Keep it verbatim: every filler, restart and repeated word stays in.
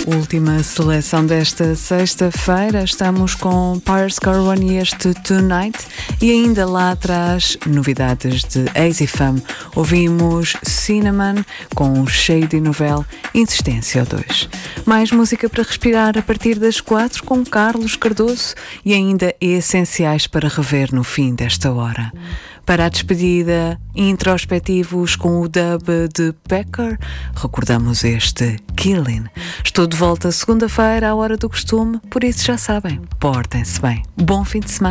Última seleção desta sexta-feira, estamos com Paris Corwan e este Tonight, e ainda lá atrás novidades de Easy Fam. Ouvimos Cinnamon com Shady Novel, Insistência dois. Mais música para respirar a partir das quatro com Carlos Cardoso e ainda essenciais para rever no fim desta hora. Para a despedida, introspectivos com o dub de Becker, recordamos este Killing. Estou de volta segunda-feira à hora do costume, por isso já sabem, portem-se bem. Bom fim de semana.